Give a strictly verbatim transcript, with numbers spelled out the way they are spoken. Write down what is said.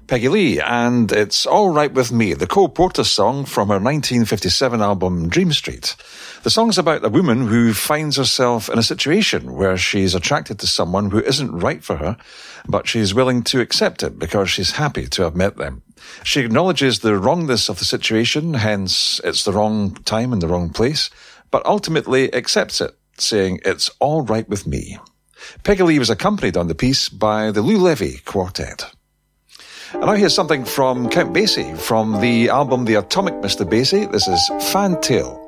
Peggy Lee, and It's All Right With Me, the Cole Porter song from her nineteen fifty-seven album Dream Street. The song's about a woman who finds herself in a situation where she's attracted to someone who isn't right for her, but she's willing to accept it because she's happy to have met them. She acknowledges the wrongness of the situation, hence it's the wrong time and the wrong place, but ultimately accepts it, saying, "It's all right with me." Peggy Lee was accompanied on the piece by the Lou Levy Quartet. And now here's something from Count Basie from the album The Atomic Mister Basie. This is Fantail.